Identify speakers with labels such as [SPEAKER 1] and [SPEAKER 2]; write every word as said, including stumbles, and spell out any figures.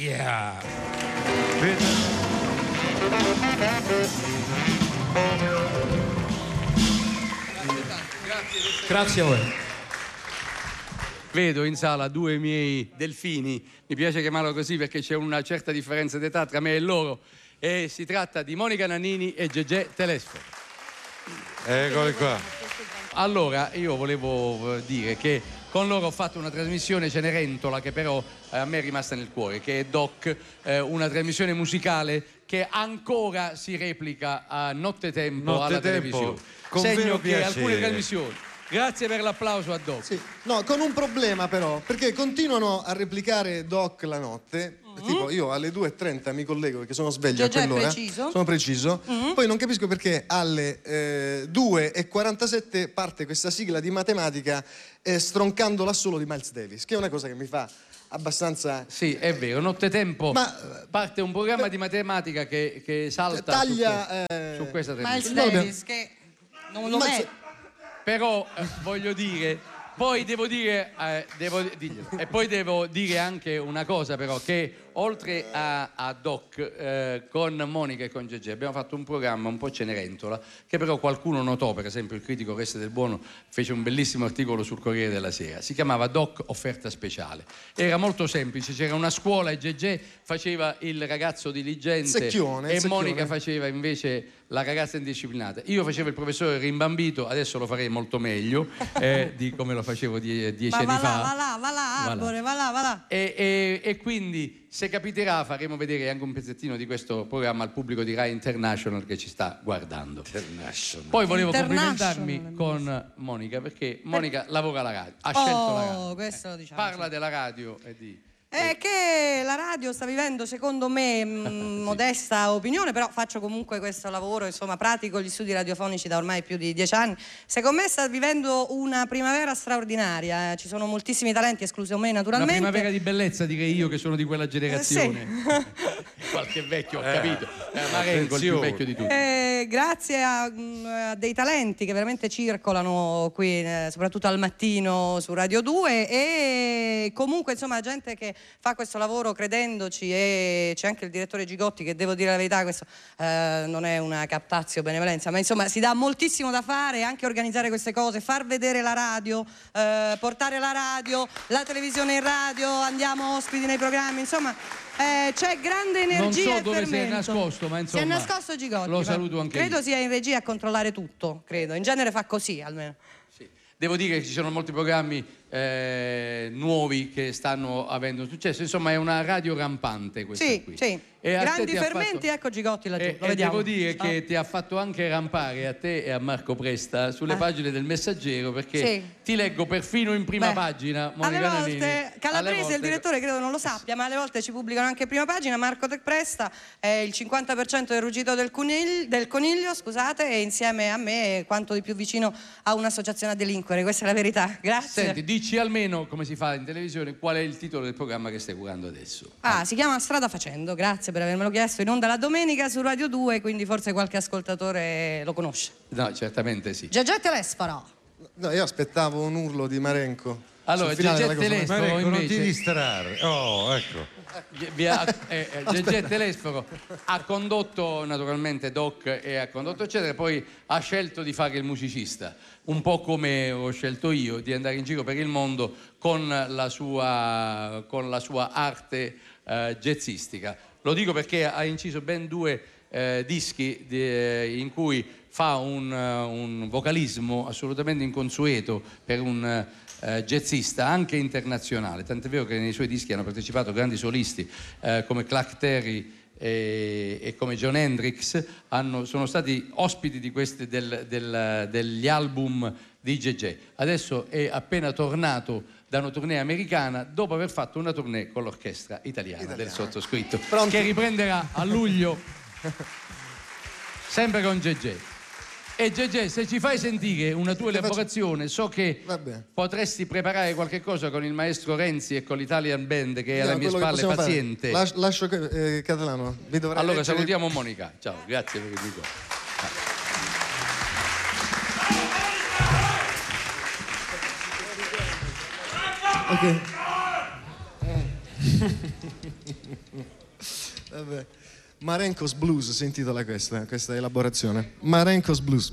[SPEAKER 1] Yeah. Grazie a voi.
[SPEAKER 2] Vedo in sala due miei delfini, mi piace chiamarlo così perché c'è una certa differenza d'età tra me e loro, e si tratta di Monica Nannini e Gegè Telesforo.
[SPEAKER 3] Eccoli qua.
[SPEAKER 2] Allora, io volevo dire che con loro ho fatto una trasmissione Cenerentola che però eh, a me è rimasta nel cuore, che è Doc, eh, una trasmissione musicale che ancora si replica a nottetempo
[SPEAKER 3] Notte
[SPEAKER 2] alla
[SPEAKER 3] tempo,
[SPEAKER 2] televisione.
[SPEAKER 3] con
[SPEAKER 2] Segno
[SPEAKER 3] vero
[SPEAKER 2] che
[SPEAKER 3] piacere.
[SPEAKER 2] alcune trasmissioni. Grazie per l'applauso a Doc.
[SPEAKER 4] Sì. No, con un problema però, perché continuano a replicare Doc la notte. Mm-hmm. Tipo io alle due e trenta mi collego perché sono sveglio a quell'ora.
[SPEAKER 5] Preciso.
[SPEAKER 4] Sono preciso.
[SPEAKER 5] Mm-hmm.
[SPEAKER 4] Poi non capisco perché alle eh, due e quarantasette parte questa sigla di matematica eh, stroncando l'assolo di Miles Davis, che è una cosa che mi fa abbastanza...
[SPEAKER 2] Sì, è vero, nottetempo
[SPEAKER 4] Ma,
[SPEAKER 2] parte un programma di matematica che, che salta
[SPEAKER 4] taglia,
[SPEAKER 2] su, que-
[SPEAKER 4] eh,
[SPEAKER 2] su questa
[SPEAKER 5] Miles
[SPEAKER 2] trasmissione.
[SPEAKER 5] Davis, che non lo
[SPEAKER 4] Miles-
[SPEAKER 5] è.
[SPEAKER 2] Però eh, voglio dire, poi devo dire, eh, devo diglielo. E poi devo dire anche una cosa però, che oltre a, a Doc, eh, con Monica e con Gegè abbiamo fatto un programma un po' Cenerentola, che però qualcuno notò, per esempio il critico Reste del Buono fece un bellissimo articolo sul Corriere della Sera, si chiamava Doc Offerta Speciale. Era molto semplice, c'era una scuola e Gegè faceva il ragazzo diligente
[SPEAKER 4] Secchione,
[SPEAKER 2] e
[SPEAKER 4] secchione.
[SPEAKER 2] Monica faceva invece la ragazza indisciplinata. Io facevo il professore rimbambito, adesso lo farei molto meglio eh, di come lo facevo die- dieci
[SPEAKER 5] Ma
[SPEAKER 2] anni
[SPEAKER 5] va
[SPEAKER 2] fa.
[SPEAKER 5] là, va là, va là,
[SPEAKER 2] Va là.
[SPEAKER 5] Arbore, va là, va là.
[SPEAKER 2] E, e- e quindi se capiterà faremo vedere anche un pezzettino di questo programma al pubblico di Rai International che ci sta guardando.
[SPEAKER 3] International.
[SPEAKER 2] Poi volevo
[SPEAKER 5] International,
[SPEAKER 2] complimentarmi con Monica perché Monica lavora alla radio, ha scelto la radio.
[SPEAKER 5] Oh, questo lo diciamo.
[SPEAKER 2] Parla della radio e di...
[SPEAKER 5] È che la radio sta vivendo, secondo me, mh, modesta opinione, però faccio comunque questo lavoro, insomma, pratico gli studi radiofonici da ormai più di dieci anni. Secondo me sta vivendo una primavera straordinaria, eh. Ci sono moltissimi talenti, escluso me
[SPEAKER 2] Una
[SPEAKER 5] naturalmente.
[SPEAKER 2] primavera di bellezza, direi io che sono di quella generazione. Qualche vecchio, ho capito. Eh, Marengo, il più vecchio di tutti.
[SPEAKER 5] Eh, grazie a, mh, a dei talenti che veramente circolano qui, eh, soprattutto al mattino su Radio due, e comunque insomma gente che fa questo lavoro credendoci, e c'è anche il direttore Gigotti che, devo dire la verità, questo eh, non è una captatio benevolenza, ma insomma si dà moltissimo da fare, anche organizzare queste cose, far vedere la radio, eh, portare la radio, la televisione in radio, andiamo ospiti nei programmi, insomma eh, c'è grande energia.
[SPEAKER 2] Non so
[SPEAKER 5] e
[SPEAKER 2] dove si è
[SPEAKER 5] fermento.
[SPEAKER 2] nascosto, ma insomma
[SPEAKER 5] si è nascosto Gigotti,
[SPEAKER 2] lo
[SPEAKER 5] ma
[SPEAKER 2] saluto anche
[SPEAKER 5] credo
[SPEAKER 2] io.
[SPEAKER 5] sia in regia a controllare tutto, credo, in genere fa così almeno.
[SPEAKER 2] Sì. Devo dire che ci sono molti programmi eh, nuovi che stanno avendo successo, insomma è una radio rampante questa
[SPEAKER 5] Sì,
[SPEAKER 2] qui.
[SPEAKER 5] sì.
[SPEAKER 2] E a te
[SPEAKER 5] Grandi
[SPEAKER 2] ti ha
[SPEAKER 5] fermenti,
[SPEAKER 2] fatto-
[SPEAKER 5] ecco Gigotti laggiù,
[SPEAKER 2] E,
[SPEAKER 5] lo
[SPEAKER 2] e
[SPEAKER 5] vediamo.
[SPEAKER 2] devo dire
[SPEAKER 5] Ciao.
[SPEAKER 2] che ti ha fatto anche rampare a te e a Marco Presta sulle
[SPEAKER 5] Ah.
[SPEAKER 2] pagine del Messaggero, perché
[SPEAKER 5] Sì.
[SPEAKER 2] ti leggo perfino in prima
[SPEAKER 5] Beh,
[SPEAKER 2] pagina Monica
[SPEAKER 5] alle
[SPEAKER 2] Nannini.
[SPEAKER 5] volte
[SPEAKER 2] Alle
[SPEAKER 5] Calabrese,
[SPEAKER 2] volte-
[SPEAKER 5] il direttore, credo non lo sappia, ma alle volte ci pubblicano anche in prima pagina. Marco Te Presta è il cinquanta per cento del ruggito del coniglio, del coniglio, scusate, e insieme a me è quanto di più vicino a un'associazione a delinquere, questa è la verità. Grazie.
[SPEAKER 2] Senti, dici almeno, come si fa in televisione, qual è il titolo del programma che stai curando adesso?
[SPEAKER 5] Ah, si chiama Strada Facendo, grazie per avermelo chiesto, in onda la domenica su Radio due, quindi forse qualche ascoltatore lo conosce.
[SPEAKER 2] No, certamente sì.
[SPEAKER 5] Gegè Telesforo.
[SPEAKER 4] No, io aspettavo un urlo di Marenco.
[SPEAKER 2] Allora,
[SPEAKER 4] sul finale
[SPEAKER 2] Gegè
[SPEAKER 4] della cosa.
[SPEAKER 2] Telesforo
[SPEAKER 3] Ma ecco, non
[SPEAKER 2] invece...
[SPEAKER 3] ti distrarre. Oh, ecco.
[SPEAKER 2] Vi ha- eh, eh, Gegè Telesforo ha condotto naturalmente Doc e ha condotto eccetera, poi ha scelto di fare il musicista, un po' come ho scelto io, di andare in giro per il mondo con la sua, con la sua arte eh, jazzistica. Lo dico perché ha inciso ben due eh, dischi di, eh, in cui fa un, uh, un vocalismo assolutamente inconsueto per un uh, jazzista anche internazionale, tant'è vero che nei suoi dischi hanno partecipato grandi solisti uh, come Clark Terry e, e come John Hendrix, hanno, sono stati ospiti di questi, del, del, degli album di Gegè. Adesso è appena tornato da una tournée americana dopo aver fatto una tournée con l'orchestra italiana, italiana. del sottoscritto.
[SPEAKER 4] Pronti?
[SPEAKER 2] Che riprenderà a luglio sempre con Gegè. E Gegè, se ci fai sentire una tua elaborazione, so che
[SPEAKER 4] Vabbè.
[SPEAKER 2] potresti preparare qualche cosa con il maestro Renzi e con l'Italian Band che è alla
[SPEAKER 4] No,
[SPEAKER 2] mie
[SPEAKER 4] quello che
[SPEAKER 2] spalle
[SPEAKER 4] possiamo fare.
[SPEAKER 2] paziente.
[SPEAKER 4] Las- lascio eh, Catalano. Vi dovrei
[SPEAKER 2] Allora
[SPEAKER 4] leggere-
[SPEAKER 2] salutiamo Monica. Ciao, grazie per il dico.
[SPEAKER 4] Ok. Vabbè. Marenco's Blues si intitola questa, questa elaborazione. Marenco's Blues.